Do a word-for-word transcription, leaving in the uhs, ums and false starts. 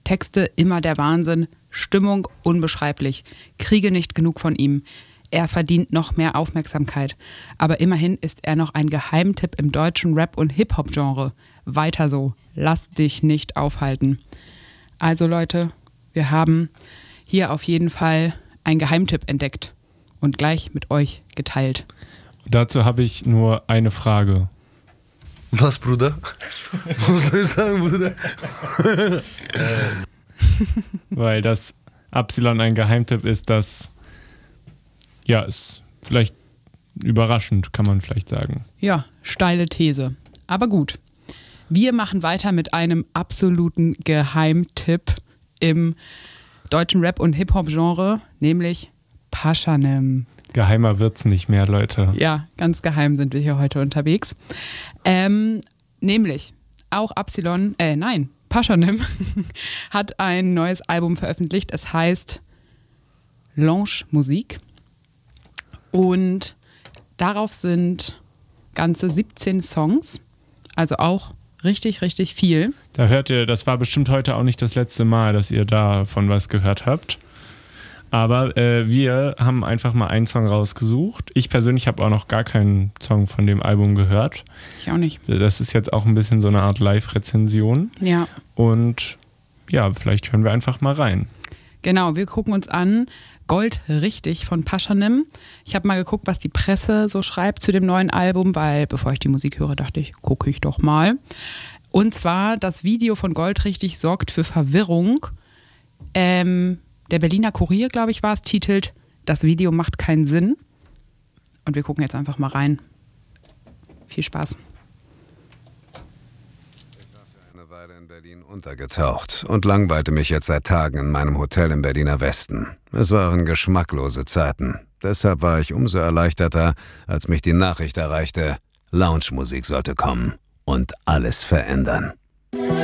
Texte immer der Wahnsinn, Stimmung unbeschreiblich. Kriege nicht genug von ihm. Er verdient noch mehr Aufmerksamkeit. Aber immerhin ist er noch ein Geheimtipp im deutschen Rap- und Hip-Hop-Genre. Weiter so. Lass dich nicht aufhalten. Also Leute, wir haben hier auf jeden Fall einen Geheimtipp entdeckt und gleich mit euch geteilt. Dazu habe ich nur eine Frage. Was, Bruder? Was soll ich sagen, Bruder? Weil das Absilon ein Geheimtipp ist, das ja, ist vielleicht überraschend, kann man vielleicht sagen. Ja, steile These. Aber gut. Wir machen weiter mit einem absoluten Geheimtipp im deutschen Rap- und Hip-Hop-Genre, nämlich Pashanim. Geheimer wird's nicht mehr, Leute. Ja, ganz geheim sind wir hier heute unterwegs. Ähm, nämlich auch Absilon, äh nein, Pashanim hat ein neues Album veröffentlicht. Es heißt Lounge Musik. Und darauf sind ganze siebzehn Songs, also auch richtig, richtig viel. Da hört ihr, das war bestimmt heute auch nicht das letzte Mal, dass ihr davon was gehört habt. Aber äh, wir haben einfach mal einen Song rausgesucht. Ich persönlich habe auch noch gar keinen Song von dem Album gehört. Ich auch nicht. Das ist jetzt auch ein bisschen so eine Art Live-Rezension. Ja. Und ja, vielleicht hören wir einfach mal rein. Genau, wir gucken uns an Gold richtig von Pashanim. Ich habe mal geguckt, was die Presse so schreibt zu dem neuen Album, weil bevor ich die Musik höre, dachte ich, gucke ich doch mal. Und zwar, das Video von Gold richtig sorgt für Verwirrung. Ähm, der Berliner Kurier, glaube ich, war es, titelt, das Video macht keinen Sinn. Und wir gucken jetzt einfach mal rein. Viel Spaß. Eine Weile in Berlin untergetaucht und langweilte mich jetzt seit Tagen in meinem Hotel im Berliner Westen. Es waren geschmacklose Zeiten. Deshalb war ich umso erleichterter, als mich die Nachricht erreichte, Lounge-Musik sollte kommen und alles verändern.